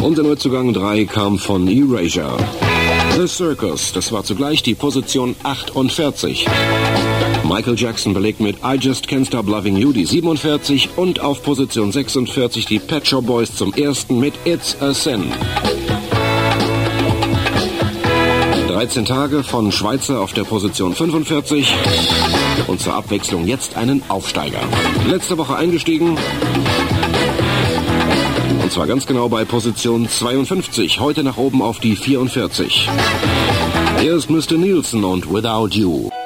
Und der Neuzugang 3 kam von Erasure. The Circus, das war zugleich die Position 48. Michael Jackson belegt mit I Just Can't Stop Loving You die 47 und auf Position 46 die Pet Shop Boys zum ersten mit It's a Sin. 13 Tage von Schweizer auf der Position 45 und zur Abwechslung jetzt einen Aufsteiger. Letzte Woche eingestiegen und zwar ganz genau bei Position 52, heute nach oben auf die 44. Hier ist Mr. Nielsen und Without You.